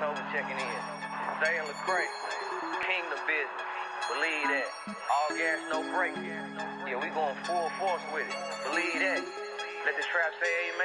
October checking in. Zay and Lecrae, kingdom business. Believe that. All gas, no brake. Yeah, we going full force with it. Believe that. Let the trap say amen.